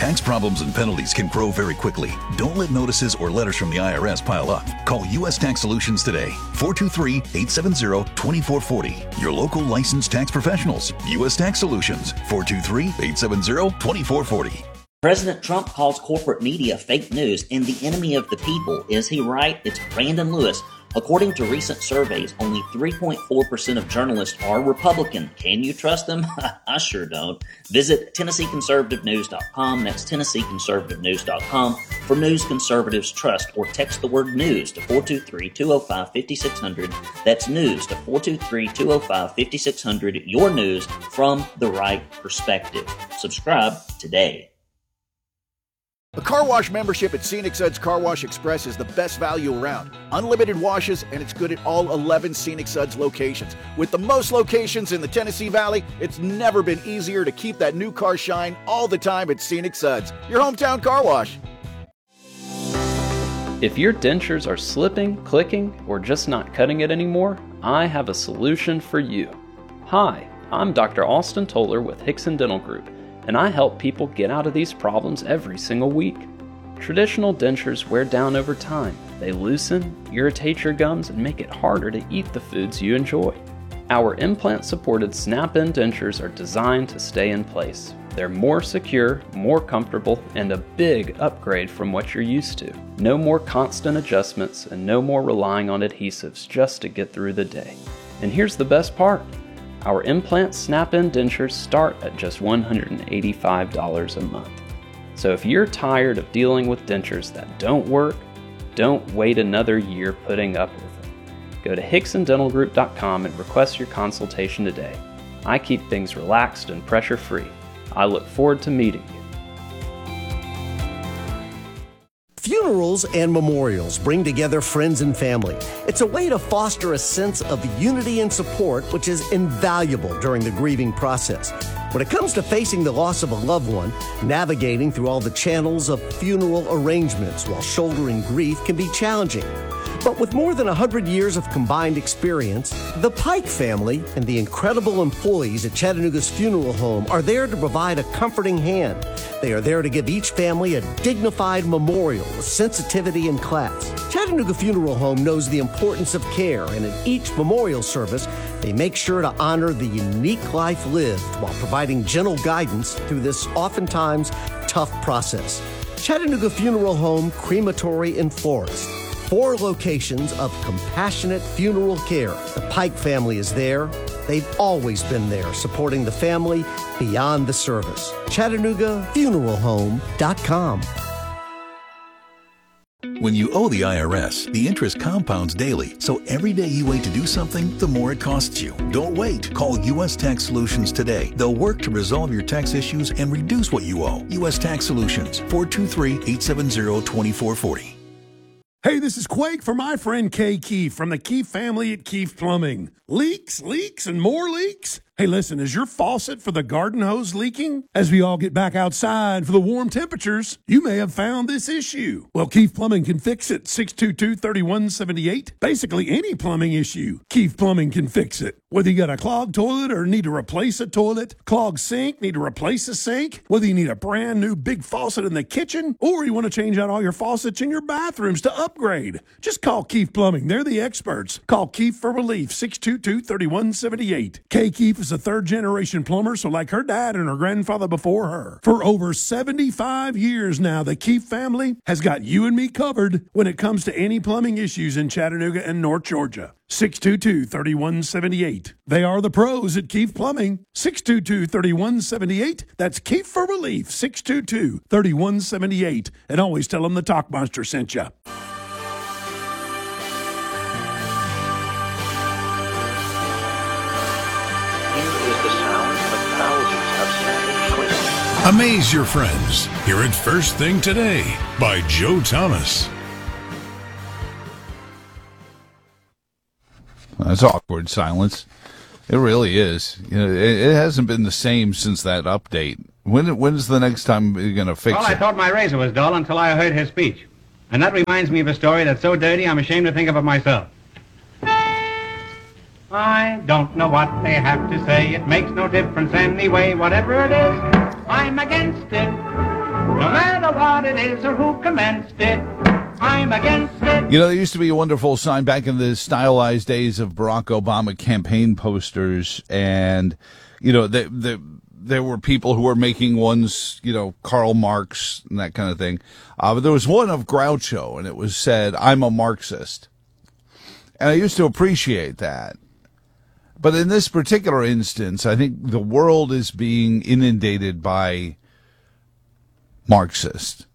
Tax problems and penalties can grow very quickly. Don't let notices or letters from the IRS pile up. Call U.S. Tax Solutions today. 423-870-2440. Your local licensed tax professionals. U.S. Tax Solutions. 423-870-2440. President Trump calls corporate media fake news and the enemy of the people. Is he right? It's Brandon Lewis. According to recent surveys, only 3.4% of journalists are Republican. Can you trust them? I sure don't. Visit TennesseeConservativeNews.com. That's TennesseeConservativeNews.com for news conservatives trust, or text the word news to 423-205-5600. That's news to 423-205-5600. Your news from the right perspective. Subscribe today. A car wash membership at Scenic Suds Car Wash Express is the best value around. Unlimited washes, and it's good at all 11 Scenic Suds locations. With the most locations in the Tennessee Valley, it's never been easier to keep that new car shine all the time at Scenic Suds, your hometown car wash. If your dentures are slipping, clicking, or just not cutting it anymore, I have a solution for you. Hi, I'm Dr. Austin Toller with Hickson Dental Group, and I help people get out of these problems every single week. Traditional dentures wear down over time. They loosen, irritate your gums, and make it harder to eat the foods you enjoy. Our implant-supported snap-in dentures are designed to stay in place. They're more secure, more comfortable, and a big upgrade from what you're used to. No more constant adjustments and no more relying on adhesives just to get through the day. And here's the best part. Our implant snap-in dentures start at just $185 a month. So if you're tired of dealing with dentures that don't work, don't wait another year putting up with them. Go to HicksonDentalGroup.com and request your consultation today. I keep things relaxed and pressure-free. I look forward to meeting you. Funerals and memorials bring together friends and family. It's a way to foster a sense of unity and support, which is invaluable during the grieving process. When it comes to facing the loss of a loved one, navigating through all the channels of funeral arrangements while shouldering grief can be challenging. But with more than 100 years of combined experience, the Pike family and the incredible employees at Chattanooga's funeral home are there to provide a comforting hand. They are there to give each family a dignified memorial with sensitivity and class. Chattanooga Funeral Home knows the importance of care, and in each memorial service, they make sure to honor the unique life lived while providing gentle guidance through this oftentimes tough process. Chattanooga Funeral Home, Crematory, and Florist. 4 locations of compassionate funeral care. The Pike family is there. They've always been there, supporting the family beyond the service. ChattanoogaFuneralHome.com. When you owe the IRS, the interest compounds daily. So every day you wait to do something, the more it costs you. Don't wait. Call U.S. Tax Solutions today. They'll work to resolve your tax issues and reduce what you owe. U.S. Tax Solutions, 423-870-2440. Hey, this is Quake for my friend Kay Keefe from the Keefe family at Keefe Plumbing. Leaks, and more leaks? Hey, listen, is your faucet for the garden hose leaking? As we all get back outside for the warm temperatures, you may have found this issue. Well, Keefe Plumbing can fix it. 622-3178. Basically any plumbing issue, Keefe Plumbing can fix it. Whether you got a clogged toilet or need to replace a toilet, clogged sink, need to replace a sink, whether you need a brand new big faucet in the kitchen, or you want to change out all your faucets in your bathrooms to upgrade, just call Keefe Plumbing. They're the experts. Call Keefe for relief. 622-3178. Kay Keefe is a third-generation plumber, so like her dad and her grandfather before her. For over 75 years now, the Keefe family has got you and me covered when it comes to any plumbing issues in Chattanooga and North Georgia. 622-3178. They are the pros at Keefe Plumbing. 622-3178. That's Keefe for relief. 622-3178. And always tell them the Talkmonster sent you. Amaze your friends. Hear it first thing today by Joe Thomas. That's awkward silence. It really is. You know, it hasn't been the same since that update. When's the next time you're going to fix it? Well, I thought my razor was dull until I heard his speech. And that reminds me of a story that's so dirty I'm ashamed to think of it myself. I don't know what they have to say. It makes no difference anyway. Whatever it is, I'm against it. No matter what it is or who commenced it, I'm against it. You know, there used to be a wonderful sign back in the stylized days of Barack Obama campaign posters, and, you know, there were people who were making ones, you know, Karl Marx and that kind of thing. But there was one of Groucho, and it was said, "I'm a Marxist." And I used to appreciate that. But in this particular instance, I think the world is being inundated by Marxists.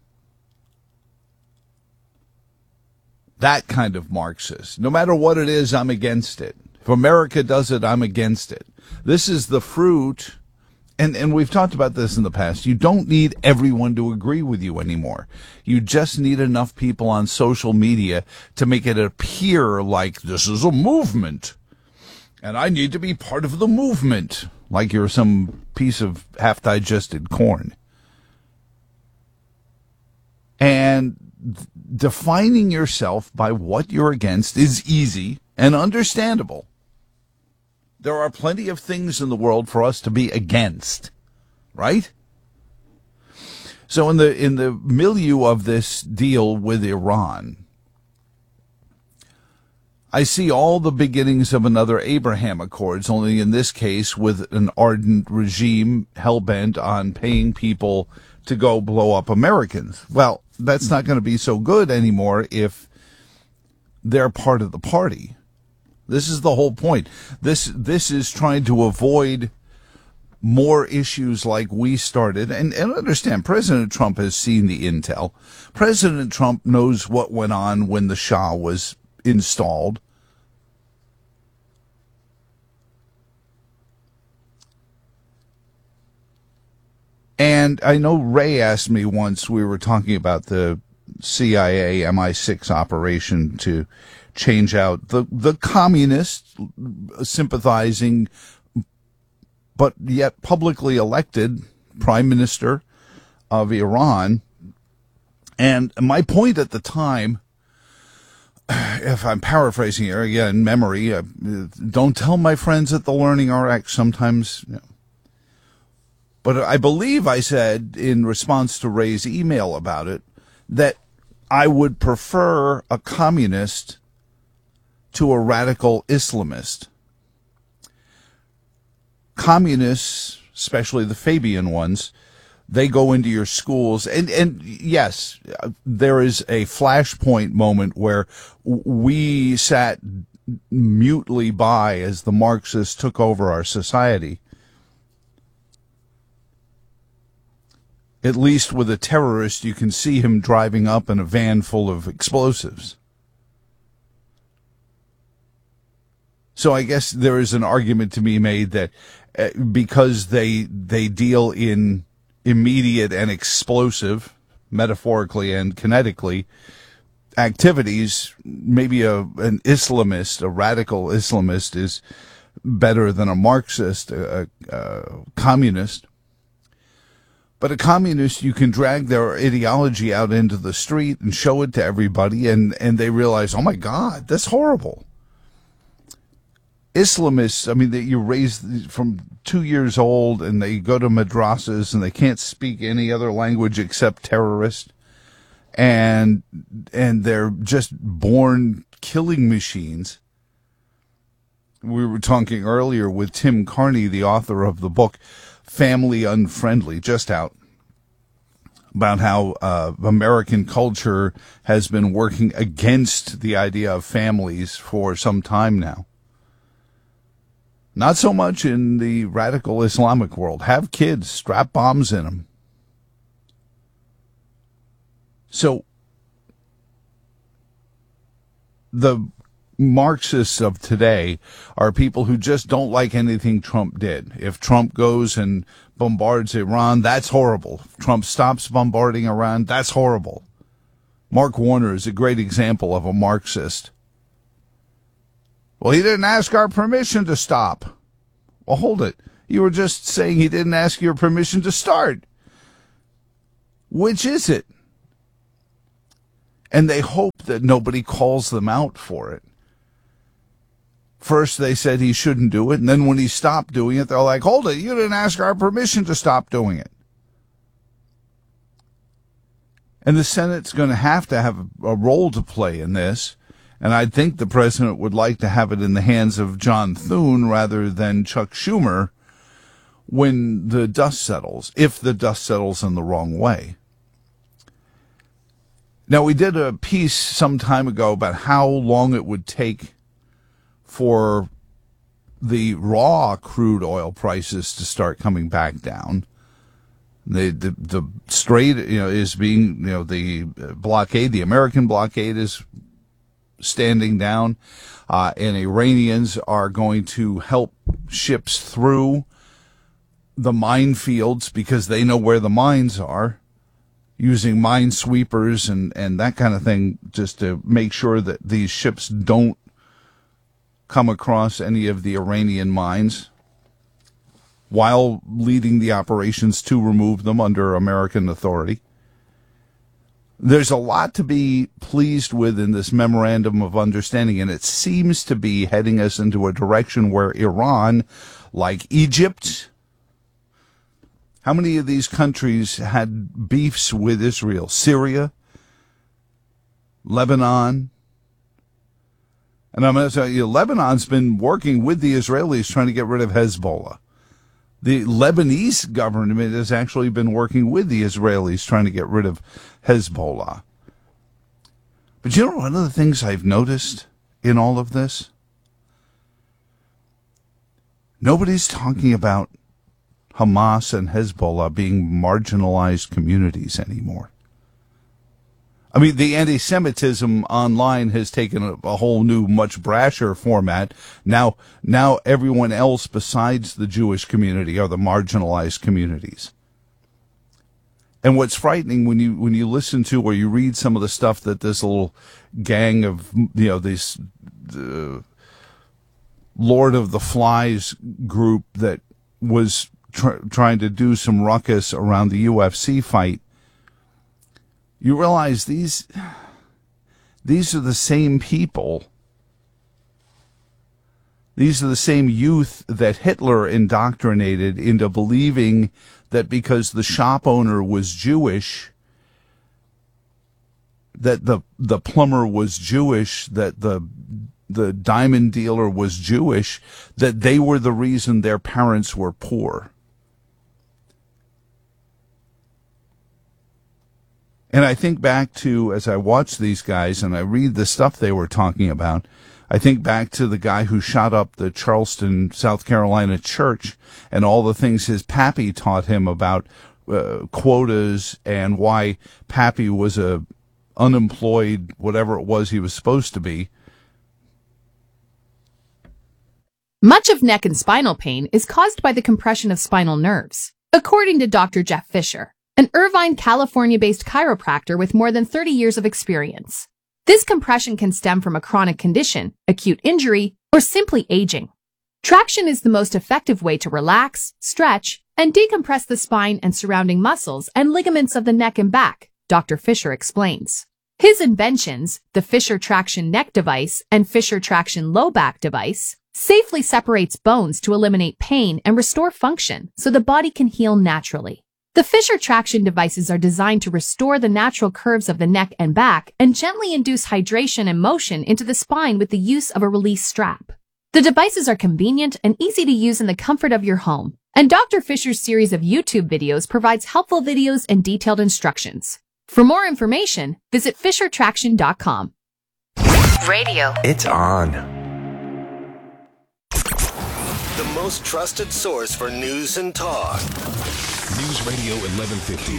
That kind of Marxist. No matter what it is, I'm against it. If America does it, I'm against it. This is the fruit, and we've talked about this in the past. You don't need everyone to agree with you anymore. You just need enough people on social media to make it appear like this is a movement, and I need to be part of the movement, like you're some piece of half-digested corn. And defining yourself by what you're against is easy and understandable. There are plenty of things in the world for us to be against, right? So in the milieu of this deal with Iran, I see all the beginnings of another Abraham Accords, only in this case with an ardent regime hell-bent on paying people to go blow up Americans. Well, that's not going to be so good anymore if they're part of the party. This is the whole point. This is trying to avoid more issues like we started. And understand, President Trump has seen the intel. President Trump knows what went on when the Shah was installed. And I know Ray asked me once, we were talking about the CIA MI6 operation to change out the communist sympathizing but yet publicly elected prime minister of Iran. And my point at the time, if I'm paraphrasing here again in memory, don't tell my friends at the Learning RX sometimes, you know. But I believe I said in response to Ray's email about it that I would prefer a communist to a radical Islamist. Communists, especially the Fabian ones, they go into your schools. And yes, there is a flashpoint moment where we sat mutely by as the Marxists took over our society. At least with a terrorist, you can see him driving up in a van full of explosives. So I guess there is an argument to be made that because they deal in immediate and explosive, metaphorically and kinetically, activities, maybe an Islamist, a radical Islamist, is better than a Marxist, a communist. But a communist, you can drag their ideology out into the street and show it to everybody, and they realize, oh my God, that's horrible. Islamists, I mean, that you raise from 2 years old and they go to madrasas and they can't speak any other language except terrorist, and they're just born killing machines. We were talking earlier with Tim Carney, the author of the book Family Unfriendly, just out, about how American culture has been working against the idea of families for some time now. Not so much in the radical Islamic world. Have kids, strap bombs in them. So the Marxists of today are people who just don't like anything Trump did. If Trump goes and bombards Iran, that's horrible. If Trump stops bombarding Iran, that's horrible. Mark Warner is a great example of a Marxist. Well, he didn't ask our permission to stop. Well, hold it. You were just saying he didn't ask your permission to start. Which is it? And they hope that nobody calls them out for it. First, they said he shouldn't do it, and then when he stopped doing it, they're like, hold it, you didn't ask our permission to stop doing it. And the Senate's going to have a role to play in this. And I think the president would like to have it in the hands of John Thune rather than Chuck Schumer when the dust settles, if the dust settles in the wrong way. Now, we did a piece some time ago about how long it would take for the raw crude oil prices to start coming back down. The strait, is being, the blockade, the American blockade is standing down, and Iranians are going to help ships through the minefields because they know where the mines are, using minesweepers and that kind of thing just to make sure that these ships don't come across any of the Iranian mines while leading the operations to remove them under American authority. There's a lot to be pleased with in this memorandum of understanding, and it seems to be heading us into a direction where Iran, like Egypt, how many of these countries had beefs with Israel? Syria, Lebanon. And I'm going to tell you, Lebanon's been working with the Israelis trying to get rid of Hezbollah. The Lebanese government has actually been working with the Israelis trying to get rid of Hezbollah. But one of the things I've noticed in all of this? Nobody's talking about Hamas and Hezbollah being marginalized communities anymore. I mean, the anti-Semitism online has taken a whole new, much brasher format. Now everyone else besides the Jewish community are the marginalized communities. And what's frightening when you listen to or you read some of the stuff that this little gang of, this Lord of the Flies group that was trying to do some ruckus around the UFC fight, you realize these are the same people. These are the same youth that Hitler indoctrinated into believing that because the shop owner was Jewish, that the plumber was Jewish, that the diamond dealer was Jewish, that they were the reason their parents were poor. And I think back to, as I watch these guys and I read the stuff they were talking about, I think back to the guy who shot up the Charleston, South Carolina church and all the things his pappy taught him about quotas and why pappy was a unemployed, whatever it was he was supposed to be. Much of neck and spinal pain is caused by the compression of spinal nerves, according to Dr. Jeff Fisher, an Irvine, California-based chiropractor with more than 30 years of experience. This compression can stem from a chronic condition, acute injury, or simply aging. Traction is the most effective way to relax, stretch, and decompress the spine and surrounding muscles and ligaments of the neck and back, Dr. Fisher explains. His inventions, the Fisher Traction Neck Device and Fisher Traction Low Back Device, safely separates bones to eliminate pain and restore function so the body can heal naturally. The Fisher Traction devices are designed to restore the natural curves of the neck and back and gently induce hydration and motion into the spine with the use of a release strap. The devices are convenient and easy to use in the comfort of your home, and Dr. Fisher's series of YouTube videos provides helpful videos and detailed instructions. For more information, visit FisherTraction.com. Radio. It's on. The most trusted source for news and talk. News Radio 1150,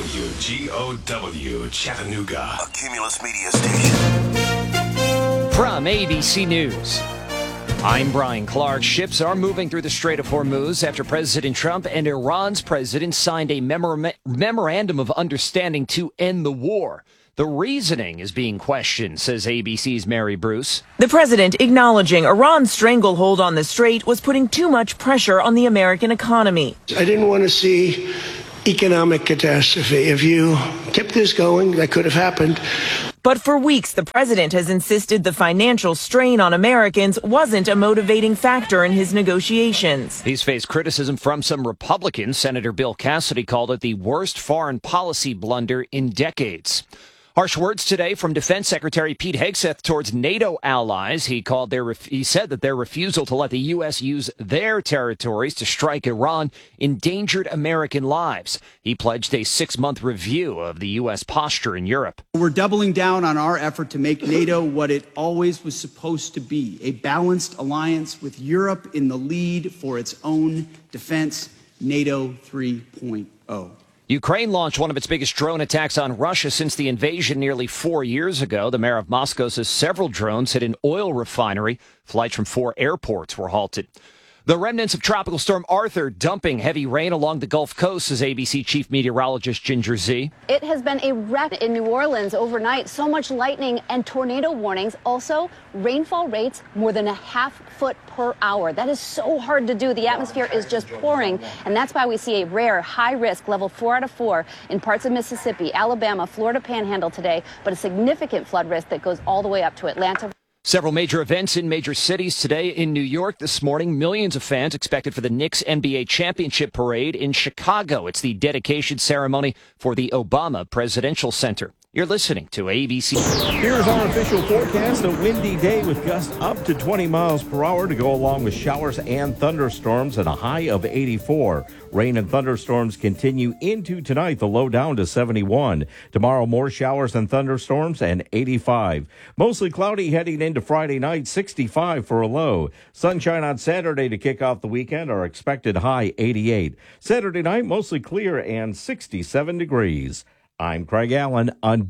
WGOW, Chattanooga. A Cumulus Media Station. From ABC News, I'm Brian Clark. Ships are moving through the Strait of Hormuz after President Trump and Iran's president signed a memorandum of understanding to end the war. The reasoning is being questioned, says ABC's Mary Bruce. The president acknowledging Iran's stranglehold on the strait was putting too much pressure on the American economy. I didn't want to see economic catastrophe. If you kept this going, that could have happened. But for weeks, the president has insisted the financial strain on Americans wasn't a motivating factor in his negotiations. He's faced criticism from some Republicans. Senator Bill Cassidy called it the worst foreign policy blunder in decades. Harsh words today from Defense Secretary Pete Hegseth towards NATO allies. He said that their refusal to let the U.S. use their territories to strike Iran endangered American lives. He pledged a 6-month review of the U.S. posture in Europe. We're doubling down on our effort to make NATO what it always was supposed to be, a balanced alliance with Europe in the lead for its own defense, NATO 3.0. Ukraine launched one of its biggest drone attacks on Russia since the invasion nearly 4 years ago. The mayor of Moscow says several drones hit an oil refinery. Flights from 4 airports were halted. The remnants of Tropical Storm Arthur dumping heavy rain along the Gulf Coast, says ABC chief meteorologist Ginger Zee. It has been a wreck in New Orleans overnight. So much lightning and tornado warnings. Also, rainfall rates more than a ½ foot per hour. That is so hard to do. The atmosphere is just pouring, and that's why we see a rare high-risk level 4 out of 4 in parts of Mississippi, Alabama, Florida Panhandle today, but a significant flood risk that goes all the way up to Atlanta. Several major events in major cities today. In New York this morning, millions of fans expected for the Knicks NBA championship parade. In Chicago, it's the dedication ceremony for the Obama Presidential Center. You're listening to ABC. Here's our official forecast. A windy day with gusts up to 20 miles per hour to go along with showers and thunderstorms and a high of 84. Rain and thunderstorms continue into tonight, the low down to 71. Tomorrow, more showers and thunderstorms and 85. Mostly cloudy heading into Friday night, 65 for a low. Sunshine on Saturday to kick off the weekend, our expected high 88. Saturday night, mostly clear and 67 degrees. I'm Craig Allen on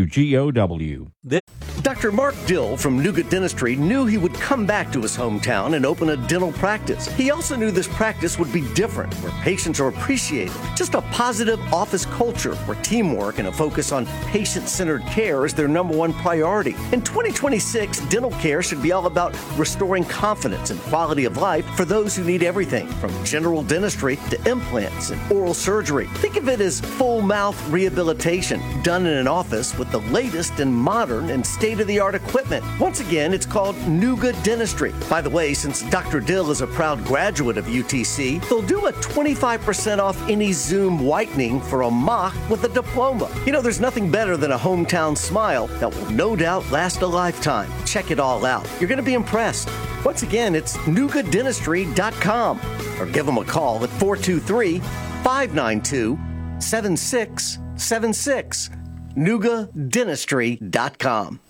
WGOW. Dr. Mark Dill from Nougat Dentistry knew he would come back to his hometown and open a dental practice. He also knew this practice would be different, where patients are appreciated. Just a positive office culture where teamwork and a focus on patient-centered care is their #1 priority. In 2026, dental care should be all about restoring confidence and quality of life for those who need everything, from general dentistry to implants and oral surgery. Think of it as full mouth rehabilitation done in an office with the latest and modern and state-of-the-art equipment. Once again, it's called Nougat Dentistry. By the way, since Dr. Dill is a proud graduate of UTC, they'll do a 25% off any Zoom whitening for a mock with a diploma. You know, there's nothing better than a hometown smile that will no doubt last a lifetime. Check it all out. You're going to be impressed. Once again, it's nougatdentistry.com or give them a call at 423-592-7676. nougatdentistry.com.